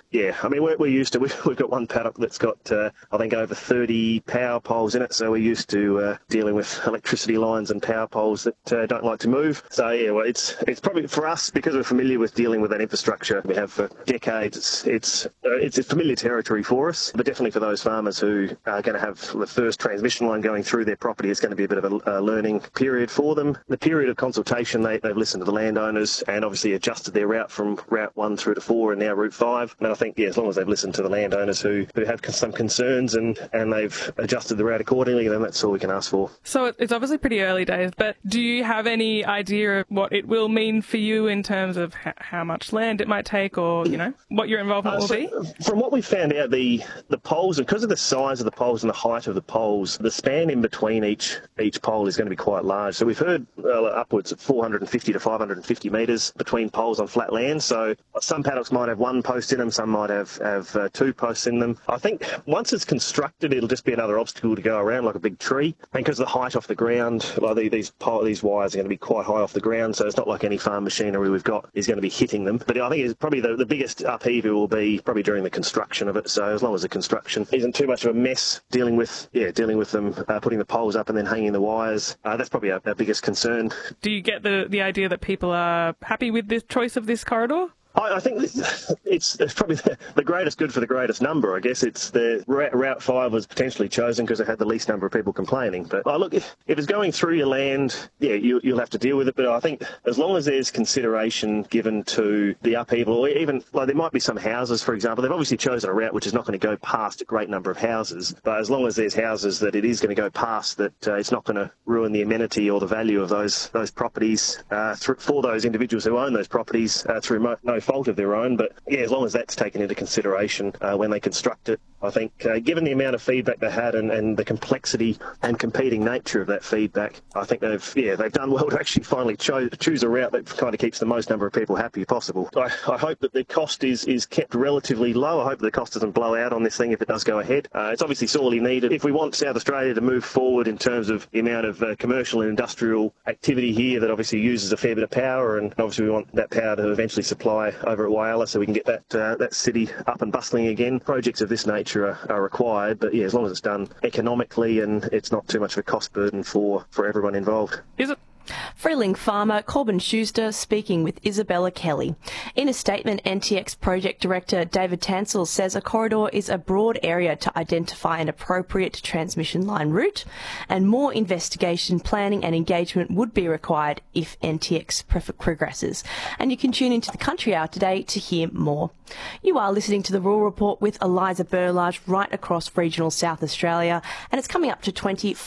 Yeah, I mean, we're used to, we've got one paddock that's got, I think, over 30 power poles in it, so we're used to dealing with electricity lines and power poles that don't like to move. So, yeah, well, it's probably, for us, because we're familiar with dealing with that infrastructure we have for decades, it's familiar territory for us, but definitely for those farmers who are going to have the first transmission line going through their property, it's going to be a bit of a learning period for them. The period of consultation, they've listened to the landowners and obviously adjusted their route from Route 1 through to 4 and now Route 5. And I think, yeah, as long as they've listened to the landowners who have some concerns and they've adjusted the route accordingly, then that's all we can ask for. So it's obviously pretty early days, but do you have any idea of what it will mean for you in terms of how much land it might take, or, you know, what your involvement will be? From what we found out, the poles, because of the size of the poles and the height of the poles, the span in between each pole is going to be quite large. So we've heard upwards of 450 to 550 metres between poles on flat land. So some paddocks might have one post in them, some might have two posts in them. I think once it's constructed, it'll just be another obstacle to go around, like a big tree. And because of the height off the ground, like these wires are going to be quite high off the ground, so it's not like any farm machinery we've got is going to be hitting them. But I think it's probably the biggest upheaval will be probably during the construction of it. So as long as the construction isn't too much of a mess, dealing with them putting the poles up and then hanging the wires, that's probably our biggest concern. Do you get the idea that people are happy with this choice of this corridor? I think it's probably the greatest good for the greatest number. I guess it's the Route 5 was potentially chosen because it had the least number of people complaining. But look, if it's going through your land, yeah, you'll have to deal with it. But I think as long as there's consideration given to the upheaval, or even like there might be some houses, for example, they've obviously chosen a route which is not going to go past a great number of houses. But as long as there's houses that it is going to go past, that it's not going to ruin the amenity or the value of those properties for those individuals who own those properties through no fault of their own. But yeah, as long as that's taken into consideration when they construct it, I think given the amount of feedback they had and the complexity and competing nature of that feedback, I think they've done well to actually finally choose a route that kind of keeps the most number of people happy possible. I hope that the cost is kept relatively low. I hope the cost doesn't blow out on this thing if it does go ahead. It's obviously sorely needed. If we want South Australia to move forward in terms of the amount of commercial and industrial activity here that obviously uses a fair bit of power, and obviously we want that power to eventually supply over at Whyalla so we can get that city up and bustling again. Projects of this nature are required, but yeah, as long as it's done economically and it's not too much of a cost burden for everyone involved. Is it? Freeling farmer Corbin Schuster speaking with Isabella Kelly. In a statement, NTX project director David Tansel says a corridor is a broad area to identify an appropriate transmission line route, and more investigation, planning and engagement would be required if NTX progresses. And you can tune into the Country Hour today to hear more. You are listening to the Rural Report with Eliza Burlage right across regional South Australia, and it's coming up to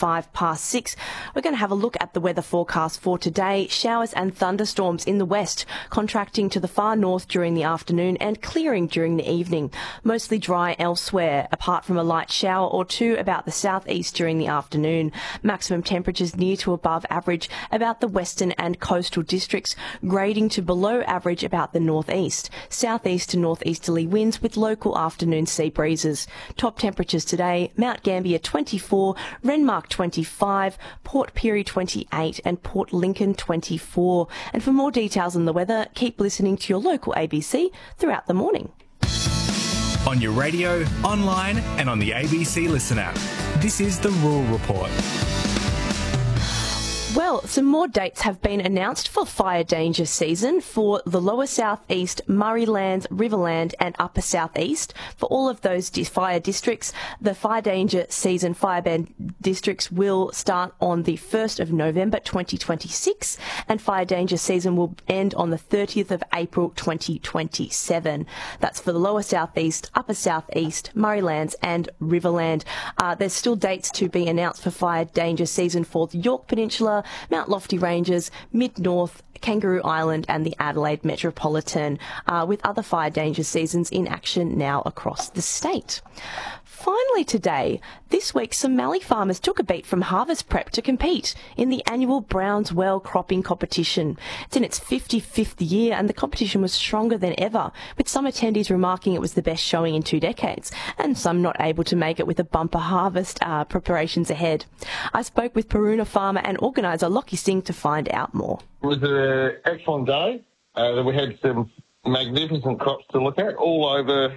6:25. We're going to have a look at the weather forecast for today. Showers and thunderstorms in the west, contracting to the far north during the afternoon and clearing during the evening. Mostly dry elsewhere, apart from a light shower or two about the southeast during the afternoon. Maximum temperatures near to above average about the western and coastal districts, grading to below average about the northeast. Southeast to northeasterly winds with local afternoon sea breezes. Top temperatures today: Mount Gambier 24, Renmark 25, Port Pirie 28 and Port Lincoln 24. And for more details on the weather, keep listening to your local ABC throughout the morning. On your radio, online and on the ABC Listen app. This is the Rural Report. Well, some more dates have been announced for fire danger season for the lower southeast, Murraylands, Riverland and upper southeast. For all of those fire districts, the fire danger season fire ban districts will start on the 1st of November 2026 and fire danger season will end on the 30th of April 2027. That's for the lower southeast, upper southeast, Murraylands and Riverland. There's still dates to be announced for fire danger season for the Yorke Peninsula, Mount Lofty Ranges, Mid-North, Kangaroo Island and the Adelaide Metropolitan, with other fire danger seasons in action now across the state. Finally today, this week some Mallee farmers took a beat from harvest prep to compete in the annual Browns Well cropping competition. It's in its 55th year and the competition was stronger than ever, with some attendees remarking it was the best showing in 2 decades and some not able to make it with a bumper harvest preparations ahead. I spoke with Paroona farmer and organiser Lockie Singh to find out more. It was an excellent day. We had some magnificent crops to look at all over